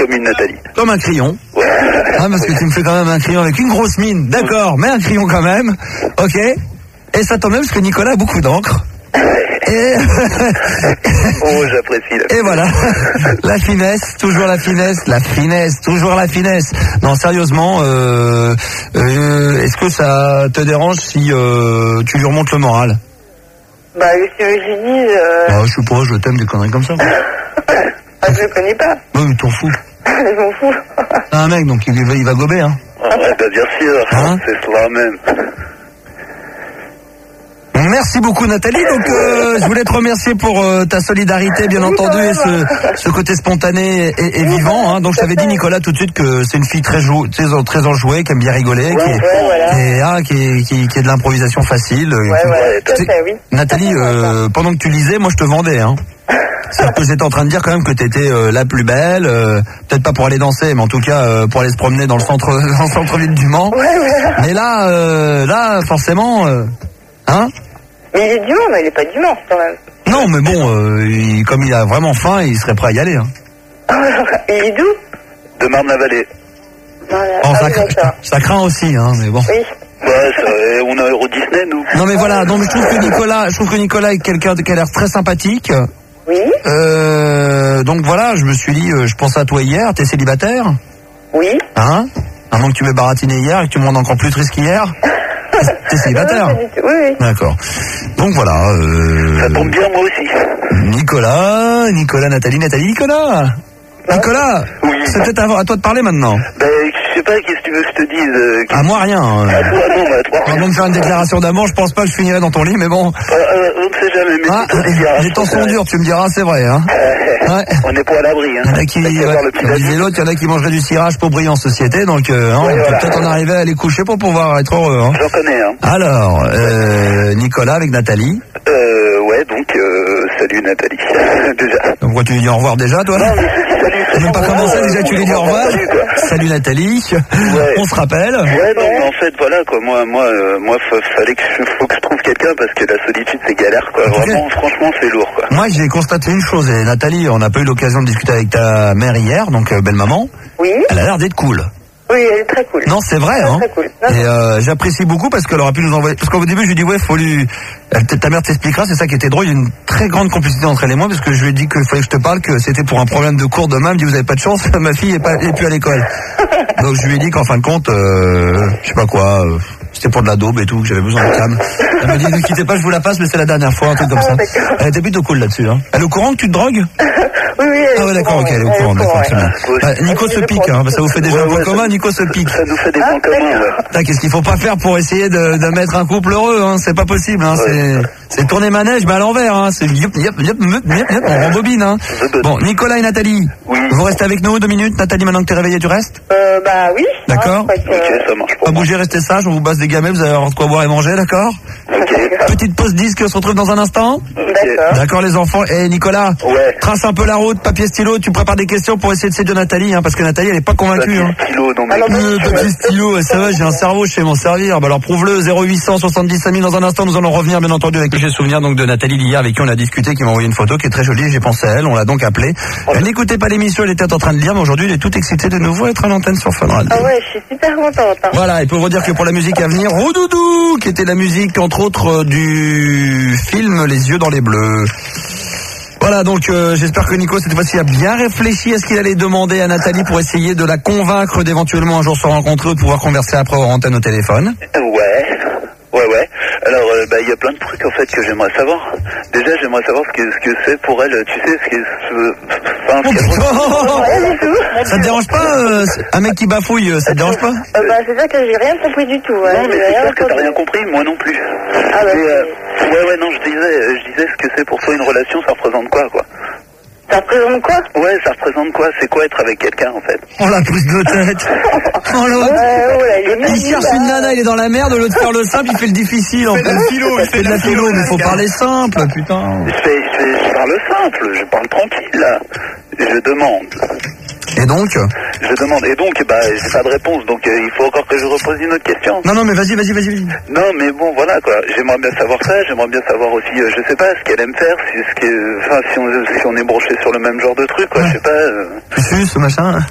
Comme une Nathalie. Comme un crayon. Ouais. Ah, parce que tu me fais quand même un crayon avec une grosse mine. D'accord, mais un crayon quand même. Ok. Et ça tombe bien parce que Nicolas a beaucoup d'encre. Et... Oh, j'apprécie. Et voilà. La finesse, toujours la finesse. La finesse, toujours la finesse. Non, sérieusement, est-ce que ça te dérange si tu lui remontes le moral? Bah, qu'est-ce que je lui dise Je sais pas, je t'aime, des conneries comme ça. Je le connais pas. Non, mais t'en fous. Je m'en fous. C'est un mec, donc il va gober, hein. Ouais, bah bien sûr, Hein, c'est cela même. Merci beaucoup Nathalie. Donc je voulais te remercier pour ta solidarité bien entendu et ce côté spontané et vivant. Hein. Donc je t'avais dit Nicolas tout de suite que c'est une fille très enjouée, qui aime bien rigoler, qui est de l'improvisation facile. Tout à fait, oui. Nathalie, pendant que tu lisais, moi je te vendais. Hein. C'est-à-dire que j'étais en train de dire quand même que t'étais la plus belle, peut-être pas pour aller danser, mais en tout cas pour aller se promener dans le centre-ville du Mans. Mais là forcément, hein. Mais il est du Mans, mais il est pas du Mans quand même. Non, mais bon, comme il a vraiment faim, il serait prêt à y aller. Hein. Il est d'où? De Marne-la-Vallée. Ça craint aussi, hein, mais bon. Oui. Ouais, on a Euro Disney, nous. Non, mais voilà, donc je trouve que Nicolas est quelqu'un qui a l'air très sympathique. Oui. Donc voilà, je me suis dit, je pense à toi hier, t'es célibataire? Oui. Hein? À moins que tu m'aies baratiné hier et que tu me rendes encore plus triste qu'hier. T'es célibataire? Non, pas du tout. Oui. D'accord. Donc voilà. Ça tombe bien, moi aussi. Nicolas, Nathalie, Nicolas. Nicolas, oui. C'est peut-être à toi de parler maintenant. Ben, je sais pas, qu'est-ce que tu veux que je te dise À moi rien. À toi, non, mais à toi. Avant de faire une déclaration d'amour, je pense pas que je finirai dans ton lit, mais bon. On ne sait jamais, mais les temps sont durs, tu me diras, c'est vrai, hein. Ouais. On n'est pas à l'abri, hein. Il y en a qui, disait l'autre, il y en a qui mangeraient du cirage pour briller en société, donc on peut peut-être en arriver à les coucher pour pouvoir être heureux. Hein. J'en connais, hein. Alors, Nicolas avec Nathalie. Ouais, donc, salut Nathalie, déjà. Donc quoi, tu lui dis au revoir déjà, toi? Non, mais salut. Tu n'as même pas commencé, déjà tu lui dis au revoir. Salut Nathalie, on se rappelle. Ouais, non, mais en fait, voilà, quoi, moi, faut que je trouve quelqu'un parce que la solitude, c'est galère, quoi. Vraiment, franchement, c'est lourd, quoi. Moi, j'ai constaté une chose, et Nathalie, on n'a pas eu l'occasion de discuter avec ta mère hier, donc belle maman. Oui. Elle a l'air d'être cool. Oui, elle est très cool. Non, c'est vrai, hein. Très cool. Et j'apprécie beaucoup parce qu'elle aurait pu nous envoyer. Parce qu'au début, je lui ai dit ouais, faut lui. Ta mère t'expliquera, c'est ça qui était drôle. Il y a une très grande complicité entre elle et moi parce que je lui ai dit qu'il fallait que je te parle, que c'était pour un problème de cours demain. Elle me dit vous avez pas de chance, ma fille est plus à l'école. Donc je lui ai dit qu'en fin de compte, je sais pas quoi. C'était pour de la daube et tout, que j'avais besoin de calme. Elle m'a dit ne quittez pas, je vous la passe, mais c'est la dernière fois, un truc comme ça. Elle était plutôt cool là-dessus. Hein. Elle est au courant que tu te drogues? Oui. Ah ouais, d'accord, ok, elle est au courant, d'accord, très bien. Nico se pique, hein, ça vous fait déjà un point commun, Nico se pique. Ça nous fait des points communs, ouais. Qu'est-ce qu'il faut pas faire pour essayer de mettre un couple heureux, hein, c'est pas possible, hein, c'est tourner manège, mais à l'envers, hein, c'est on rembobine, hein. Bon, Nicolas et Nathalie, vous restez avec nous 2 minutes, Nathalie, maintenant que t'es réveillée, tu restes? Bah oui. D'accord. Ok, ça marche pour Pas moi. bouger, restez sage, on vous passe des gamelles, vous allez avoir de quoi boire et manger, d'accord? Ok. Petite pause disque, on se retrouve dans un instant. D'accord. D'accord les enfants. Et Nicolas, trace un peu la route, papier stylo, tu prépares des questions pour essayer de séduire Nathalie, hein, parce que Nathalie elle est pas convaincue. Papier stylo, non mais... Papier stylo, ça va, j'ai un cerveau, je sais m'en servir. Bah alors prouve-le, 0800 70 5000 dans un instant, nous allons revenir bien entendu avec le souvenir donc de Nathalie Liard avec qui on a discuté, qui m'a envoyé une photo qui est très jolie, j'ai pensé à elle, on l'a donc appelée. Elle n'écoutait pas l'émission, elle était en train de lire, mais aujourd'hui elle est toute excitée de nouveau à être à l'antenne sur Fun Radio. Ah ouais, je suis super contente. Hein. Voilà, et pour vous dire que pour la musique à venir, Roudoudou, qui était la musique entre autres du film Les yeux dans les bleus. Voilà, donc j'espère que Nico cette fois-ci a bien réfléchi à ce qu'il allait demander à Nathalie pour essayer de la convaincre d'éventuellement un jour se rencontrer ou de pouvoir converser après en antenne au téléphone. Ouais. Alors, il y a plein de trucs en fait que j'aimerais savoir. Déjà, j'aimerais savoir ce que c'est pour elle. Tu sais, Ça te dérange pas un mec qui bafouille, ça te dérange pas? C'est ça que j'ai rien compris du tout. Non, mais c'est sûr que t'as rien compris, moi non plus. Ah bah, non, je disais ce que c'est pour toi une relation, ça représente quoi? Ça représente quoi? Ouais, ça représente quoi? C'est quoi être avec quelqu'un en fait? Oh la prise de tête. Oh l'autre. Il cherche une nana, il est dans la merde, au lieu de faire le simple, il fait le difficile. Il fait de la philo, mais faut parler simple, putain. Je parle simple, je parle tranquille là. Je demande. Et donc Je demande. Et donc, j'ai pas de réponse, donc il faut encore que je repose une autre question. Non, mais vas-y. Non, mais bon, voilà quoi. J'aimerais bien savoir ça. J'aimerais bien savoir aussi, je sais pas, ce qu'elle aime faire, si on est branché sur le même genre de truc, quoi. Je sais pas. Tu suces, machin.